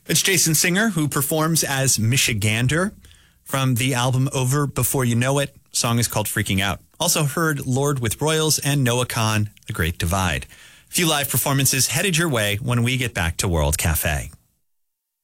It's Jason Singer, who performs as Michigander from the album Over Before You Know It. The song is called Freaking Out. Also heard Lord with Royals and Noah Kahan, The Great Divide. A few live performances headed your way when we get back to World Cafe.